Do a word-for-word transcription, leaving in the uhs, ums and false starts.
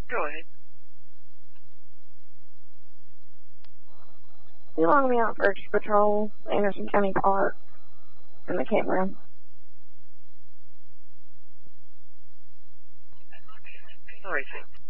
Go ahead. You long me out for extra patrol, Anderson County Park, in the campground. All right,